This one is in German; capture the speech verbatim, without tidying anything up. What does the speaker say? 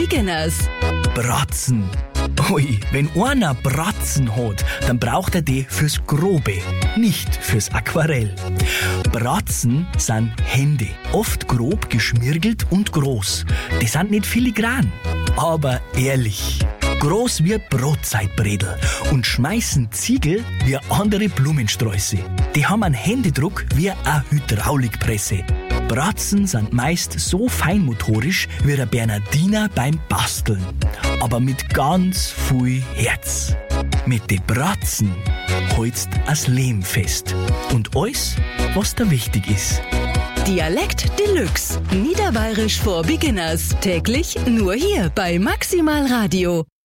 Beginners. Bratzen. Ui, wenn einer Bratzen hat, dann braucht er die fürs Grobe, nicht fürs Aquarell. Bratzen sind Hände, oft grob geschmirgelt und groß. Die sind nicht filigran, aber ehrlich. Groß wie Brotzeitbredel und schmeißen Ziegel wie andere Blumensträuße. Die haben einen Händedruck wie eine Hydraulikpresse. Bratzen sind meist so feinmotorisch wie der Bernardiner beim Basteln, aber mit ganz viel Herz. Mit den Bratzen holst das Leben fest und alles, was da wichtig ist. Dialekt Deluxe. Niederbayerisch for Beginners. Täglich nur hier bei Maximal Radio.